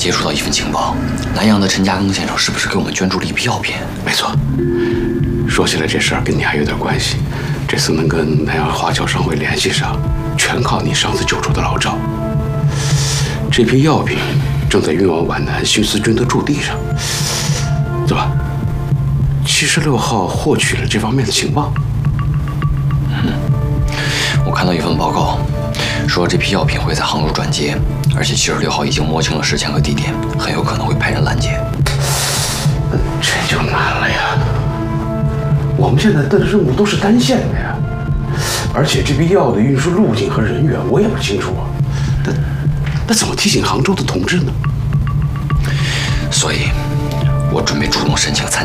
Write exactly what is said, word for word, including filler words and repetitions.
接触到一份情报，南阳的陈家庚先生是不是给我们捐助了一批药品？ 没错。说起来这事儿跟你还有点关系。这次能跟南阳华侨商会联系上，全靠你上次救出的老赵。这批药品正在运往皖南新四军的驻地上。走吧。七十六号获取了这方面的情报。 嗯，我看到一份报告，说这批药品会在杭州转接，而且七十六号已经摸清了时间和地点，很有可能会派人拦截。 这就难了呀。我们现在的任务都是单线的呀，而且这批药的运输路径和人员我也不清楚啊。那那怎么提醒杭州的同志呢？ 所以，我准备主动申请参加。